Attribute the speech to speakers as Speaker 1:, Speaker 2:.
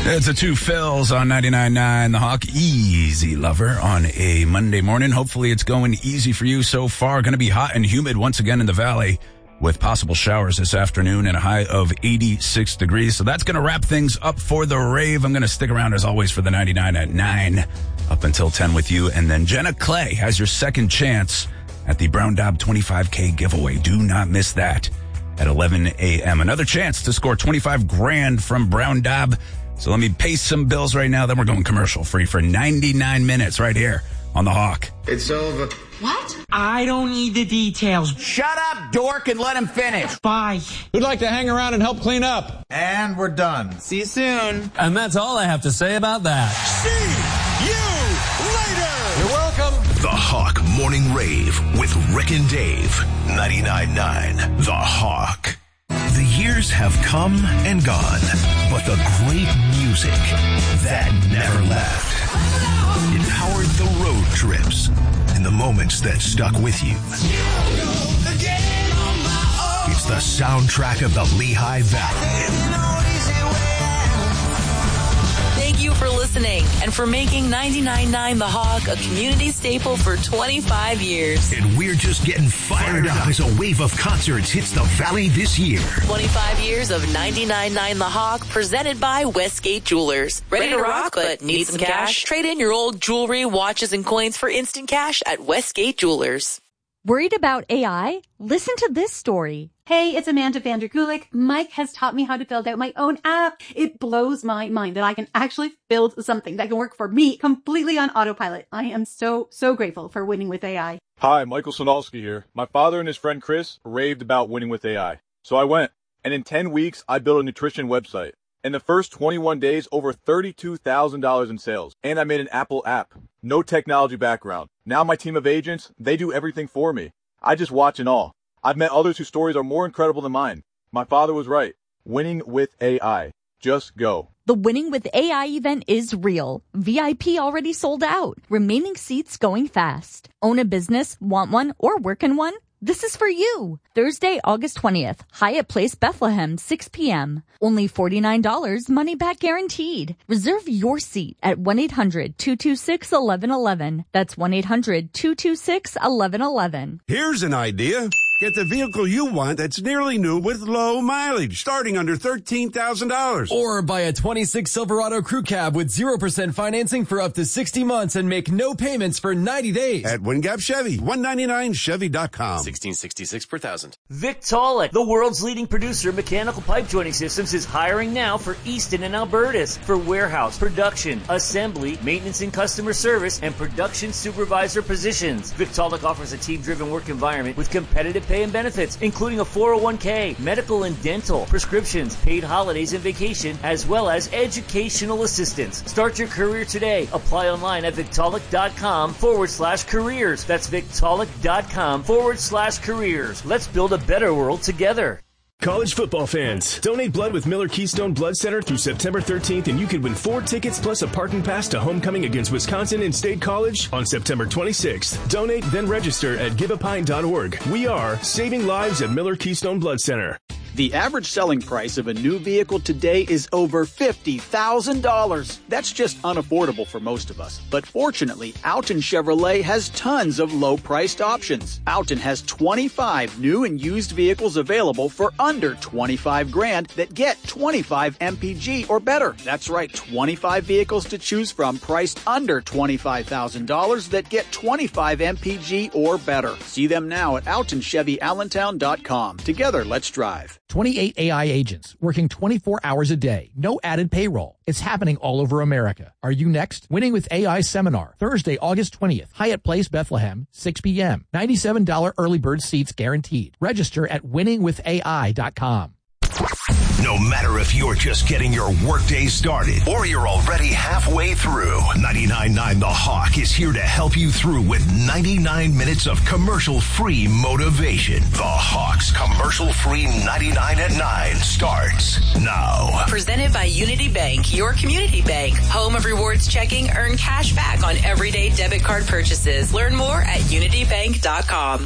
Speaker 1: It's a two Phils on 99.9 The Hawk. Easy Lover on a Monday morning. Hopefully it's going easy for you so far. Going to be hot and humid once again in the valley with possible showers this afternoon and a high of 86 degrees. So that's going to wrap things up for the rave. I'm going to stick around as always for the 99 at 9 up until 10 with you. And then Jenna Clay has your second chance at the Brown Daub 25K giveaway. Do not miss that at 11 a.m. Another chance to score 25 grand from Brown Daub. So let me pay some bills right now. Then we're going commercial free for 99 minutes right here on The Hawk.
Speaker 2: It's over.
Speaker 3: What? I don't need the details.
Speaker 4: Shut up, dork, and let him finish.
Speaker 3: Bye.
Speaker 5: Who'd like to hang around and help clean up?
Speaker 4: And we're done. See you soon.
Speaker 6: And that's all I have to say about that.
Speaker 7: See you later.
Speaker 5: You're welcome.
Speaker 8: The Hawk Morning Rave with Rick and Dave. 99.9 The Hawk. The years have come and gone, but the great music, that never left. It powered the road trips and the moments that stuck with you. It's the soundtrack of the Lehigh Valley.
Speaker 9: Thank you for listening and for making 99.9 The Hawk a community staple for 25 years.
Speaker 8: And we're just getting fired up as a wave of concerts hits the valley this year.
Speaker 9: 25 years of 99.9 The Hawk presented by Westgate Jewelers. Ready to rock, but need some cash? Trade in your old jewelry, watches, and coins for instant cash at Westgate Jewelers.
Speaker 10: Worried about AI? Listen to this story.
Speaker 11: Hey, it's Amanda Vander Gulik. Mike has taught me how to build out my own app. It blows my mind that I can actually build something that can work for me completely on autopilot. I am so grateful for Winning with AI.
Speaker 12: Hi, Michael Sonalski here. My father and his friend Chris raved about Winning with AI. So I went, and in 10 weeks, I built a nutrition website. In the first 21 days, over $32,000 in sales. And I made an Apple app. No technology background. Now my team of agents, they do everything for me. I just watch and all. I've met others whose stories are more incredible than mine. My father was right. Winning with AI. Just go.
Speaker 10: The Winning with AI event is real. VIP already sold out. Remaining seats going fast. Own a business, want one, or work in one? This is for you. Thursday, August 20th, Hyatt Place, Bethlehem, 6 p.m. Only $49, money back guaranteed. Reserve your seat at 1-800-226-1111. That's 1-800-226-1111.
Speaker 13: Here's an idea. Get the vehicle you want that's nearly new with low mileage, starting under $13,000.
Speaker 6: Or buy a 26 Silverado Crew Cab with 0% financing for up to 60 months and make no payments for 90 days.
Speaker 13: At Wingap Chevy, 199chevy.com.
Speaker 14: $16.66 per thousand.
Speaker 15: Victaulic, the world's leading producer of mechanical pipe joining systems, is hiring now for Easton and Albertus for warehouse, production, assembly, maintenance and customer service, and production supervisor positions. Victaulic offers a team-driven work environment with competitive pay and benefits, including a 401k, medical and dental, prescriptions, paid holidays and vacation, as well as educational assistance. Start your career today. Apply online at Victaulic.com/careers. That's Victaulic.com/careers. Let's build a better world together.
Speaker 16: College football fans, donate blood with Miller Keystone Blood Center through September 13th, and you could win 4 tickets plus a parking pass to homecoming against Wisconsin and State College on September 26th. Donate, then register at giveapine.org. We are saving lives at Miller Keystone Blood Center.
Speaker 17: The average selling price of a new vehicle today is over $50,000. That's just unaffordable for most of us. But fortunately, Alton Chevrolet has tons of low-priced options. Alton has 25 new and used vehicles available for under 25 grand that get 25 MPG or better. That's right, 25 vehicles to choose from priced under $25,000 that get 25 MPG or better. See them now at AltonChevyAllentown.com. Together, let's drive.
Speaker 18: 28 AI agents working 24 hours a day. No added payroll. It's happening all over America. Are you next? Winning with AI seminar, Thursday, August 20th, Hyatt Place, Bethlehem, 6 p.m. $97 early bird seats guaranteed. Register at winningwithai.com.
Speaker 8: No matter if you're just getting your workday started or you're already halfway through, 99.9 The Hawk is here to help you through with 99 minutes of commercial-free motivation. The Hawk's commercial-free 99 at 9 starts now.
Speaker 9: Presented by Unity Bank, your community bank. Home of rewards checking, earn cash back on everyday debit card purchases. Learn more at unitybank.com.